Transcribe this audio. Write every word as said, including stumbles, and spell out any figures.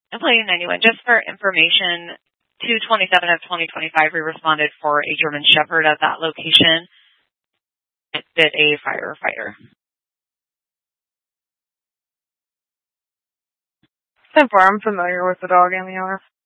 Employee ninety-one, just for information, two twenty-seven of twenty twenty-five, we responded for a German Shepherd at that location. It bit a firefighter. ten four, I'm familiar with the dog and the owner.